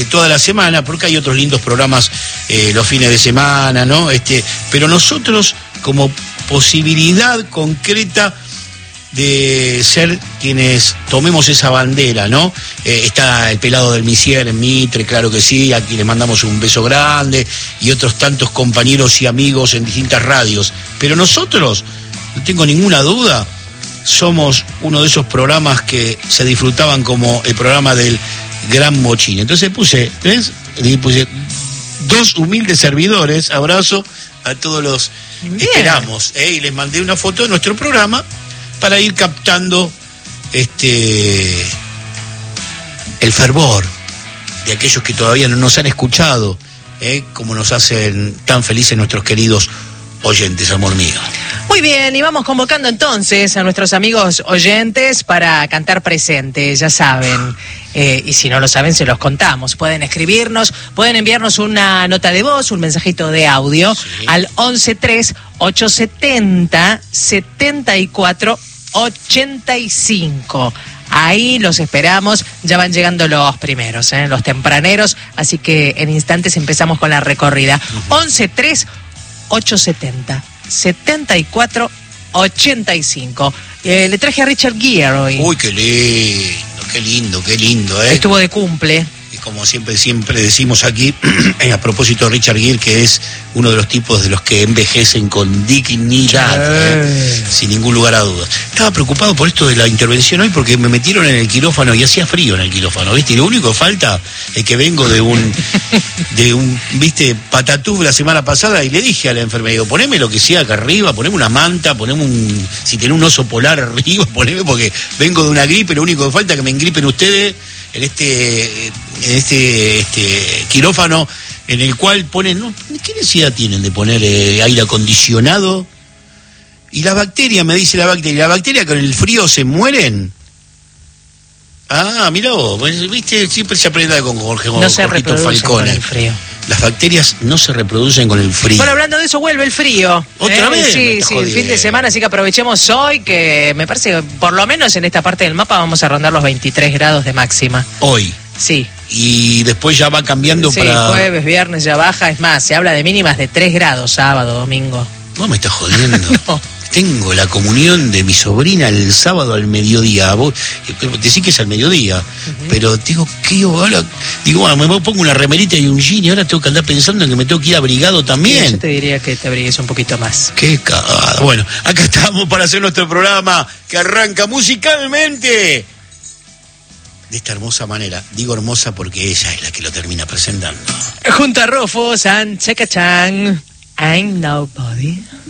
toda la semana, porque hay otros lindos programas los fines de semana, ¿no? Pero nosotros, como posibilidad concreta de ser quienes tomemos esa bandera, ¿no? Está el pelado del Misier en Mitre, claro que sí, aquí le mandamos un beso grande, y otros tantos compañeros y amigos en distintas radios. Pero nosotros, no tengo ninguna duda, somos uno de esos programas que se disfrutaban como el programa del Gran Mochín. Entonces puse 2 humildes servidores, abrazo a todos los esperamos, y les mandé una foto de nuestro programa para ir captando el fervor de aquellos que todavía no nos han escuchado, como nos hacen tan felices nuestros queridos oyentes, amor mío. Muy bien, y vamos convocando entonces a nuestros amigos oyentes para cantar presente, ya saben, y si no lo saben se los contamos. Pueden escribirnos, pueden enviarnos una nota de voz, un mensajito de audio, sí, al 113870-7485. Ahí los esperamos, ya van llegando los primeros, los tempraneros, así que en instantes empezamos con la recorrida. 113870-7485. Le traje a Richard Gere hoy. Uy, qué lindo, qué lindo, Estuvo de cumple. Y como siempre decimos aquí, a propósito de Richard Gere, que es uno de los tipos de los que envejecen con dignidad, sin ningún lugar a dudas. Estaba preocupado por esto de la intervención hoy porque me metieron en el quirófano y hacía frío en el quirófano, ¿viste? Y lo único que falta es que vengo de un ¿viste? Patatú la semana pasada, y le dije a la enfermera, digo, poneme lo que sea acá arriba, poneme una manta, poneme si tenés un oso polar arriba, poneme, porque vengo de una gripe, lo único que falta es que me engripen ustedes en este quirófano en el cual ponen, ¿no? ¿Qué necesidad tienen de poner aire acondicionado? Y la bacteria, me dice la bacteria con el frío se mueren. Ah, mirá vos, viste, siempre se aprende con Jorge Falcone. Con el frío. Las bacterias no se reproducen con el frío. Bueno, hablando de eso, vuelve el frío. ¿Otra vez? Sí, el fin de semana, así que aprovechemos hoy, que me parece que por lo menos en esta parte del mapa vamos a rondar los 23 grados de máxima. Hoy. Sí. Y después ya va cambiando para... Sí, jueves, viernes ya baja, es más, se habla de mínimas de 3 grados, sábado, domingo. Vos me estás jodiendo. No. Tengo la comunión de mi sobrina el sábado al mediodía. Vos decís que es al mediodía, pero digo, ¿qué ahora? Digo, bueno, me pongo una remerita y un jean y ahora tengo que andar pensando en que me tengo que ir abrigado también. Sí, yo te diría que te abrigues un poquito más. Qué cagada. Bueno, acá estamos para hacer nuestro programa que arranca musicalmente de esta hermosa manera. Digo hermosa porque ella es la que lo termina presentando. Junto a Rofo, San Checachán, I'm Nobody.